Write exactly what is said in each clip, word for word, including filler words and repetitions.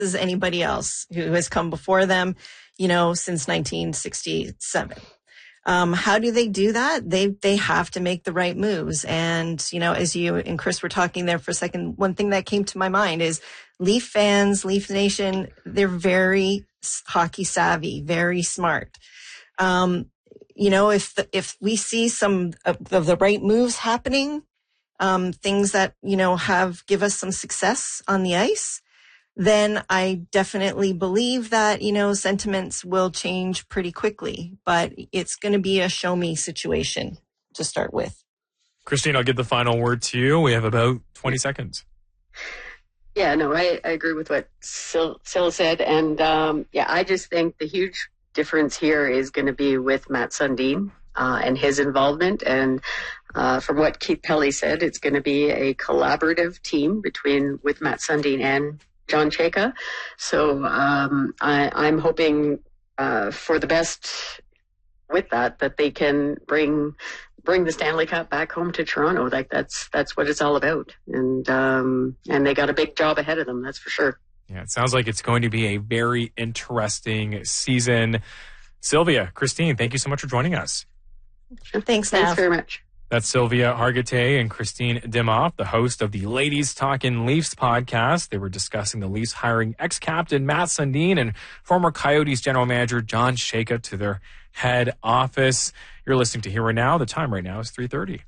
as anybody else who has come before them, you know, since nineteen sixty-seven. Um, how do they do that? They, they have to make the right moves. And, you know, as you and Chris were talking there for a second, one thing that came to my mind is Leaf fans, Leaf Nation, they're very hockey savvy, very smart. Um, you know, if, the, if we see some of the right moves happening, um, things that, you know, have give us some success on the ice, then I definitely believe that, you know, sentiments will change pretty quickly, but it's going to be a show me situation to start with. Christine, I'll give the final word to you. We have about twenty seconds. Yeah, no, I, I agree with what Sil, Sil said. And um, yeah, I just think the huge difference here is going to be with Matt Sundin uh, and his involvement. And uh, from what Keith Pelly said, it's going to be a collaborative team between with Matt Sundin and John Chayka. So um, I, I'm hoping uh, for the best with that, that they can bring bring the Stanley Cup back home to Toronto. Like that's that's what it's all about. And um, and they got a big job ahead of them, that's for sure. Yeah, it sounds like it's going to be a very interesting season. Sylvia, Christine, thank you so much for joining us. Thanks, Thanks Nav. very much. That's Sylvia Hargitay and Christine Dimoff, the host of the Ladies Talkin' Leafs podcast. They were discussing the Leafs hiring ex-captain Matt Sundin and former Coyotes general manager John Chayka to their head office. You're listening to Here and Now. The time right now is three thirty.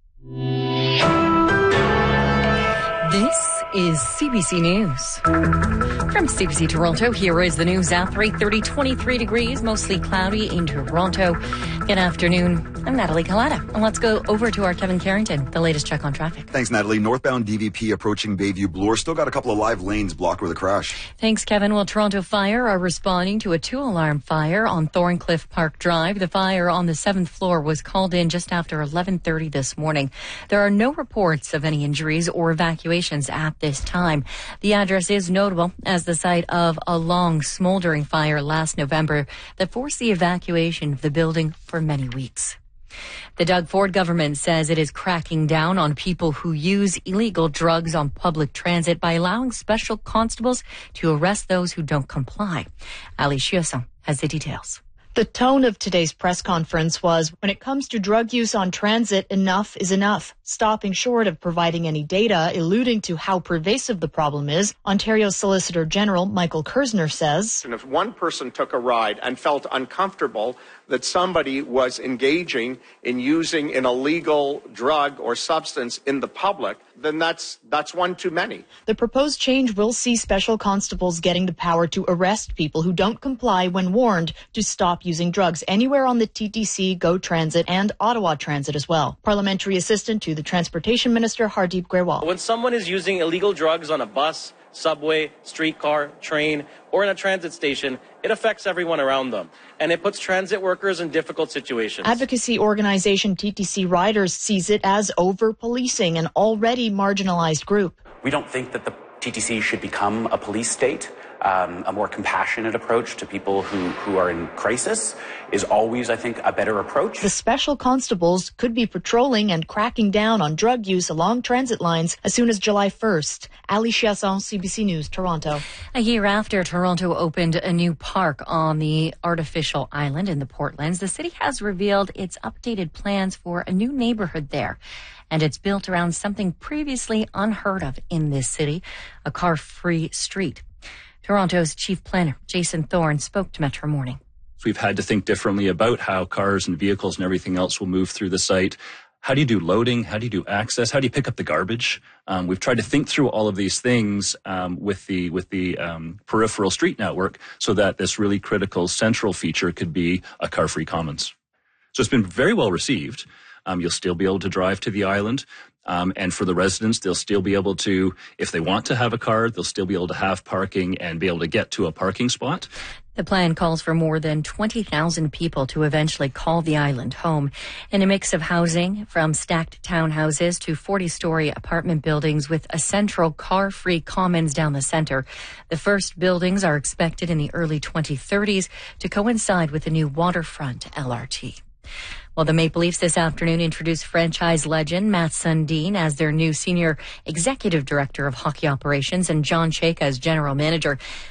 This is C B C News. From C B C Toronto, here is the news at three thirty, twenty-three degrees, mostly cloudy in Toronto. Good afternoon. I'm Natalie Collada. And let's go over to our Kevin Carrington, the latest check on traffic. Thanks, Natalie. Northbound D V P approaching Bayview Bloor. Still got a couple of live lanes blocked with a crash. Thanks, Kevin. Well, Toronto Fire are responding to a two-alarm fire on Thorncliffe Park Drive. The fire on the seventh floor was called in just after eleven thirty this morning. There are no reports of any injuries or evacuations at this time. The address is notable as the site of a long, smoldering fire last November that forced the evacuation of the building for many weeks. The Doug Ford government says it is cracking down on people who use illegal drugs on public transit by allowing special constables to arrest those who don't comply. Ali Chiasson has the details. The tone of today's press conference was, when it comes to drug use on transit, enough is enough. Stopping short of providing any data, alluding to how pervasive the problem is, Ontario's Solicitor General Michael Kersner says, and if one person took a ride and felt uncomfortable that somebody was engaging in using an illegal drug or substance in the public, then that's that's one too many. The proposed change will see special constables getting the power to arrest people who don't comply when warned to stop using drugs anywhere on the T T C, GO Transit, and Ottawa Transit as well. Parliamentary Assistant to the Transportation Minister Hardeep Grewal. When someone is using illegal drugs on a bus, subway, streetcar, train, or in a transit station, it affects everyone around them, and it puts transit workers in difficult situations. Advocacy organization T T C Riders sees it as over-policing an already marginalized group. We don't think that the T T C should become a police state. Um, a more compassionate approach to people who, who are in crisis is always, I think, a better approach. The special constables could be patrolling and cracking down on drug use along transit lines as soon as July first. Ali Chiasson, C B C News, Toronto. A year after Toronto opened a new park on the artificial island in the Portlands, the city has revealed its updated plans for a new neighborhood there. And it's built around something previously unheard of in this city, a car-free street. Toronto's chief planner, Jason Thorne, spoke to Metro Morning. We've had to think differently about how cars and vehicles and everything else will move through the site. How do you do loading? How do you do access? How do you pick up the garbage? Um, we've tried to think through all of these things um, with the with the um, peripheral street network so that this really critical central feature could be a car-free commons. So it's been very well received. Um, you'll still be able to drive to the island. Um, and for the residents, they'll still be able to, if they want to have a car, they'll still be able to have parking and be able to get to a parking spot. The plan calls for more than twenty thousand people to eventually call the island home in a mix of housing from stacked townhouses to forty-story apartment buildings with a central car-free commons down the center. The first buildings are expected in the early twenty thirties to coincide with the new waterfront L R T. Well, the Maple Leafs this afternoon introduced franchise legend Matt Sundin as their new senior executive director of hockey operations and John Chayka as general manager.